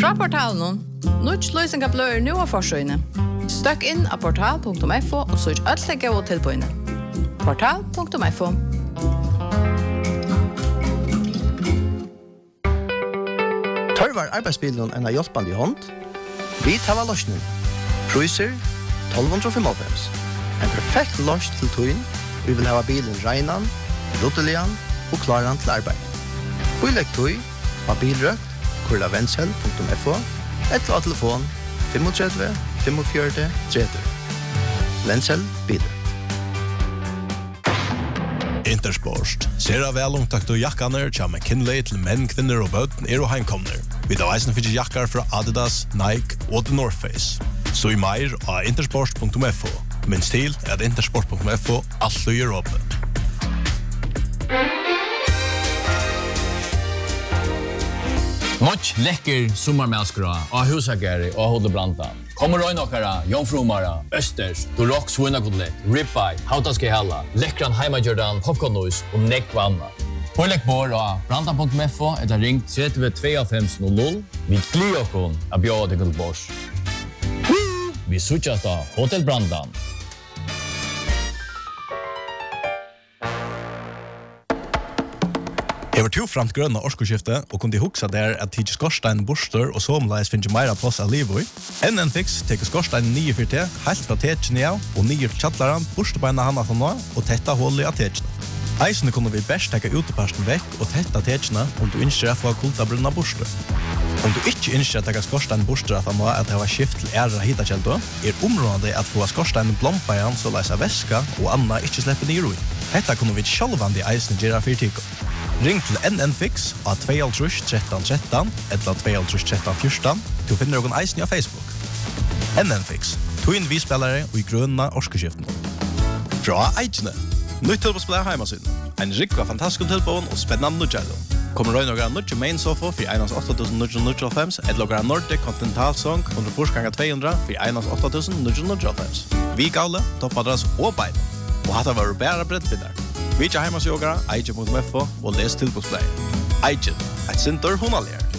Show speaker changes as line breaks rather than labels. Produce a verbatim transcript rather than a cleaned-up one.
Fra portalen, Nuts løsning av bløyer nå av forsøyene. Støkk inn av portal punktum f o og søk alt legge og tilbøyene. portal punktum f o.
Tørvar arbeidsbilen en av hjelpende i hånd. Vi tar løsning. Priser tolv femtiofem. En perfekt løs til tøyen. Vi vil ha bilen regnan, ruttelian og klaran til arbeid. Bilegg tøy av bilrøk, kurla vendsel punktum f o, eller av telefon tre fem fem fire tre tre. Vendsel biler.
Intersport. Ser av velomtakt og jakkaner tja McKinley til menn, kvinner og bøten er og heimkomner. Vi da eisen finnes jakkar fra Adidas, Nike og The North Face. Så i meir av intersport punktum f o. Min stil er at intersport punktum f o alt og gjør åpne.
Much lekker sommarmælskra av Husageri og Hodebranta. Kommer røynokkara, jomfrumara, østers, dorok, svinnakodlet, ribeye, hautaske hella, lekkran heimajordan, popcornnois og nekvanna. Pålegg bor av branta punktum f o eller ring tre to fem null null. Vi glir okkon av bjøde til bors. Vi suttjast av Hotel Brandan.
Jeg var to framt grønne årskoskifte og kunne huksa der at tidsi skorstein borster og somleis finnes meira plass av livet. N N Fix teker skorstein nye for te, helt fra tekene av og nye til kjattlaran, borstebeina hana fra nå og tetta hullet av tekene. Eisene kunne vi best teka uteparsten vekk og tetta tekene om du innskjer å få kultabrunna borster. Om du ikke innskjer å teka skorstein borster at han må at det var skift til æra hitakjeldo, er området at få skorstein blompa igjen så leis av væska og anna ikke slipper nye roi. Dette kunne vi sjálvandi eisene gjøre for tiko. Ring til N N Fix av to tre tre tre tre eller to tre tre tre fire. Du finner noen eisen av Facebook. N N Fix, togin vi spillere og i grønna årskeskiften. Fra Eidjene. Nytt tilbå spiller heimasyn. En rikva fantastisk tilbåen og spennende nødgjældo. Kommer røy noen nødgjæ main sofa for åtte tusen ni hundre og fem eller noen Nordic Continental Song under forskanget to hundre for åtte tusen ni hundre og fem. Vi gale, toppadras og beiden. Og hatt var bæra brettbindar. Vi ikke heimasjogara, eidje punktum f o og les tilbåspleie. Eidje, et sinter hunalier.